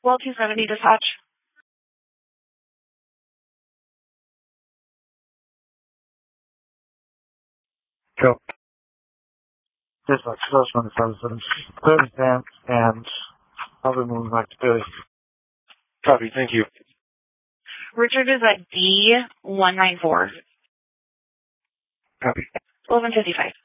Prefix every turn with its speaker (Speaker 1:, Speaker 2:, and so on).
Speaker 1: Well, 270 dispatch.
Speaker 2: Go. Dispatch, close one to 77. Clear the stand, and I'll be moving back to Billy.
Speaker 3: Copy, thank you.
Speaker 1: Richard is at D194.
Speaker 2: Copy.
Speaker 1: 1155.